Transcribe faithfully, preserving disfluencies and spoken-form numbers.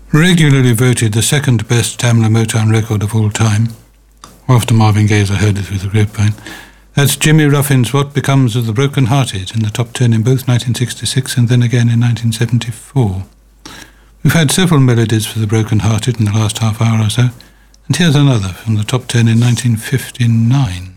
Regularly voted the second best Tamla Motown record of all time. After Marvin Gaye's I Heard It Through the Grapevine. That's Jimmy Ruffin's What Becomes of the Broken Hearted, in the top ten in both nineteen sixty-six and then again in nineteen seventy-four. We've had several melodies for the Broken Hearted in the last half hour or so, and here's another from the top ten in nineteen fifty-nine.